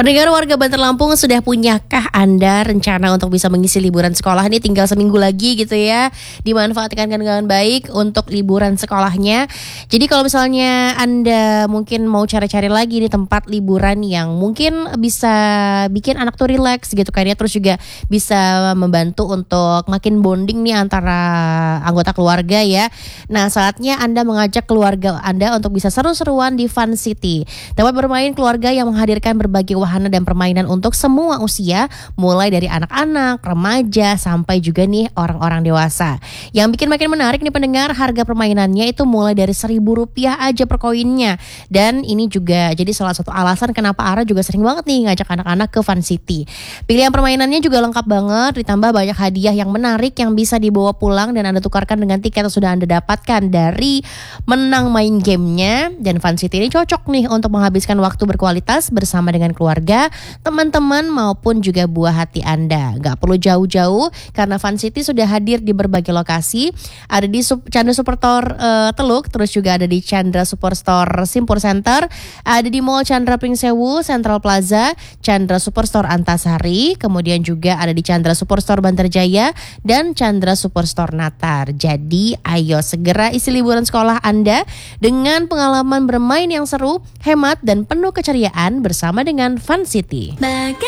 Pendengar warga Banter Lampung, sudah punyakah Anda rencana untuk bisa mengisi liburan sekolah ini tinggal seminggu lagi gitu ya? Dimanfaatkan dengan baik untuk liburan sekolahnya. Jadi kalau misalnya Anda mungkin mau cari-cari lagi nih tempat liburan yang mungkin bisa bikin anak tuh relax gitu kan ya, terus juga bisa membantu untuk makin bonding nih antara anggota keluarga ya. Nah, saatnya Anda mengajak keluarga Anda untuk bisa seru-seruan di Fun City. Tempat bermain keluarga yang menghadirkan berbagai wahana dan permainan untuk semua usia, mulai dari anak-anak, remaja, sampai juga nih orang-orang dewasa. Yang bikin makin menarik nih pendengar, harga permainannya itu mulai dari Rp1.000 aja per koinnya. Dan ini juga jadi salah satu alasan kenapa Ara juga sering banget nih ngajak anak-anak ke Fun City. Pilihan permainannya juga lengkap banget, ditambah banyak hadiah yang menarik yang bisa dibawa pulang dan Anda tukarkan dengan tiket yang sudah Anda dapatkan dari menang main gamenya. Dan Fun City ini cocok nih untuk menghabiskan waktu berkualitas bersama dengan keluarga, teman-teman maupun juga buah hati Anda. Gak perlu jauh-jauh karena Fun City sudah hadir di berbagai lokasi. Ada di Chandra Superstore Teluk, terus juga ada di Chandra Superstore Simpur Center, ada di Mall Chandra Pringsewu, Central Plaza, Chandra Superstore Antasari, kemudian juga ada di Chandra Superstore Bantarjaya dan Chandra Superstore Natar. Jadi ayo segera isi liburan sekolah Anda dengan pengalaman bermain yang seru, hemat dan penuh keceriaan bersama dengan Fun City.